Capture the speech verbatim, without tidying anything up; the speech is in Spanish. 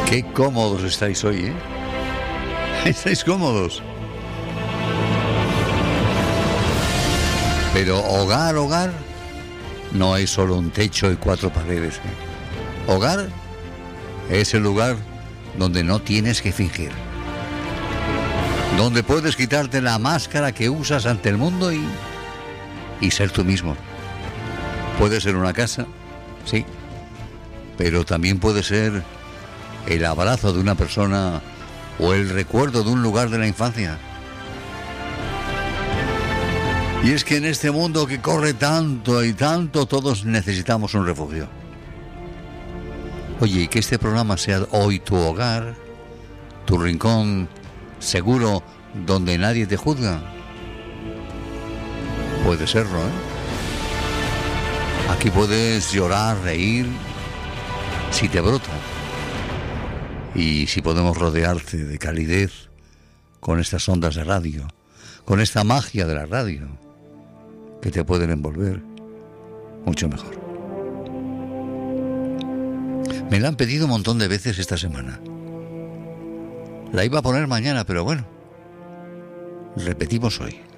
Qué cómodos estáis hoy, ¿eh? Estáis cómodos. Pero hogar, hogar, no es solo un techo y cuatro paredes, ¿eh? Hogar es el lugar donde no tienes que fingir. Donde puedes quitarte la máscara que usas ante el mundo y, y ser tú mismo. Puede ser una casa, sí, pero también puede ser el abrazo de una persona o el recuerdo de un lugar de la infancia. Y es que en este mundo que corre tanto y tanto, todos necesitamos un refugio. Oye, y que este programa sea hoy tu hogar, tu rincón seguro donde nadie te juzga. Puede serlo, ¿eh? Aquí puedes llorar, reír, si te brota. Y si podemos rodearte de calidez con estas ondas de radio, con esta magia de la radio, que te pueden envolver, mucho mejor. Me la han pedido un montón de veces esta semana. La iba a poner mañana, pero bueno, repetimos hoy.